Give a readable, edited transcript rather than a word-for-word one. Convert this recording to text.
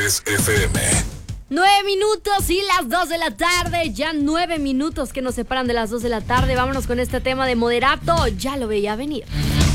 93 FM. 9 minutos y las 2 de la tarde. Ya 9 minutos que nos separan de las 2 de la tarde. Vámonos con este tema de Moderato. Ya lo veía venir.